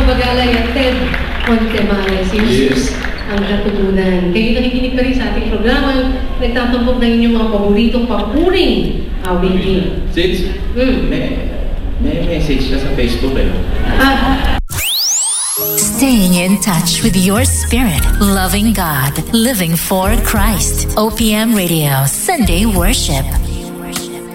Bagalay at Ted Montemales. Si Jesus ang katutunan. Kayo nakikinig pa rin sa ating programang nagtatampok ng inyong mga paboritong papuring awitin. Sis, may message ka sa Facebook eh. Staying in touch with your spirit, loving God, living for Christ. OPM Radio, Sunday Worship.